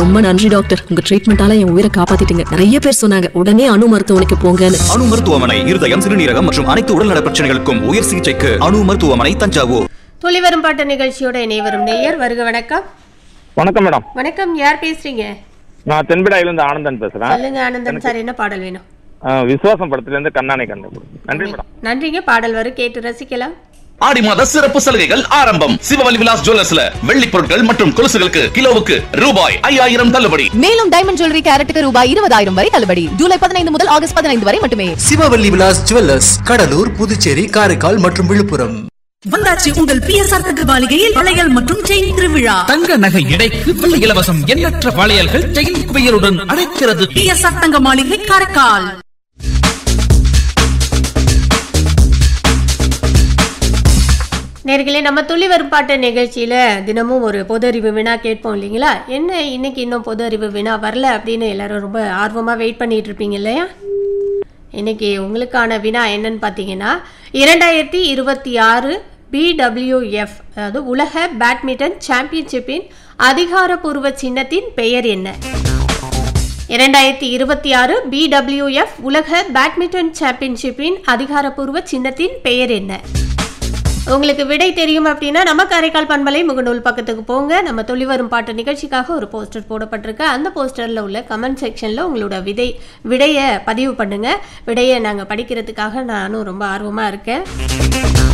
ரொம்ப நன்றி டாக்டர், உங்க ட்ரீட்மெண்டால என் உயிரை காப்பாத்திட்டீங்க. நிறைய பேர் சொன்னாங்க உடனே அணு மருத்துவமனைக்கு போங்கன்னு. அணு மருத்துவமனை இருதயம், சிறுநீரகம் மற்றும் அனைத்து உடல்நல பிரச்சனைகளுக்கும் உயர் சிகிச்சைக்கு அணு மருத்துவமனை, தஞ்சாவூர். துளிவரும் பாட்டு நிகழ்ச்சியோட இணைவரும் நேயர் வருக. வணக்கம். வணக்கம் மேடம். வணக்கம், யார் பேசுறீங்க? நான் தென்பிடாயிலிருந்து ஆனந்தன் பேசுறேன். சொல்லுங்க ஆனந்தன் சார், என்ன பாடல் வேணும்? விசுவாசம் படத்துல இருந்து கண்ணானை கண்டு. நன்றி மேடம். நன்றிங்க. பாடல் வரும், கேட்டு ரசிக்கலாம். ஆடி மாத சிறப்பு சலுகைகள் ஆரம்பம். சிவவலி விலாஸ் ஜுவல்லர்ஸ்ல வெள்ளி பொருட்கள் மற்றும் கொலுசுகளுக்கு கிலோவுக்கு ரூபாய் 5000 தள்ளுபடி. மேலும் டைமண்ட் ஜுவல்லரி கேரட்டுக்கு ரூபாய் 20000 வரை தள்ளுபடி. ஜூலை 15 முதல் ஆகஸ்ட் 15 வரை மட்டுமே. சிவவல்லி விலாஸ் ஜுவல்லர்ஸ், கடலூர், புதுச்சேரி, காரைக்கால் மற்றும் விழுப்புரம். வந்தாச்சு உங்கள் பிஎஸ்ஆர் தங்கமாளிகையில் வளையல் மற்றும் செயின் திருவிழா. தங்க நகை எடைக்கு வெள்ளி இலவசம். எண்ணற்ற வளையல்கள் செயின் குவியலுடன் அழைக்கிறது. பிஎஸ்ஆர் தங்கமாளிகை, காரைக்கால். நேர்களே, நம்ம துள்ளி வரும் பாட்டு நிகழ்ச்சியில தினமும் ஒரு பொது அறிவு வினா கேட்போம் இல்லைங்களா? என்ன இன்னைக்கு இன்னும் பொது அறிவு வினா வரல அப்படின்னு எல்லாரும் ரொம்ப ஆர்வமா வெயிட் பண்ணிட்டு இருப்பீங்க இல்லையா? இன்னைக்கு உங்களுக்கான வினா என்னன்னு பார்த்தீங்கன்னா, 2026 BWF அதாவது உலக பேட்மிண்டன் சாம்பியன்ஷிப்பின் அதிகாரப்பூர்வ சின்னத்தின் பெயர் என்ன? 2026 BWF உலக பேட்மிண்டன் சாம்பியன்ஷிப்பின் அதிகாரப்பூர்வ சின்னத்தின் பெயர் என்ன? உங்களுக்கு விடை தெரியும் அப்படின்னா நம்ம காரைக்கால் பண்பலை முகநூல் பக்கத்துக்கு போங்க. நம்ம துளிவரும் பாட்டு நிகழ்ச்சிக்காக ஒரு போஸ்டர் போடப்பட்டிருக்கு. அந்த போஸ்டரில் உள்ள கமெண்ட் செக்ஷனில் உங்களோட விடையை பதிவு பண்ணுங்க. விடையை நாங்கள் படிக்கிறதுக்காக நானும் ரொம்ப ஆர்வமாக இருக்கேன்.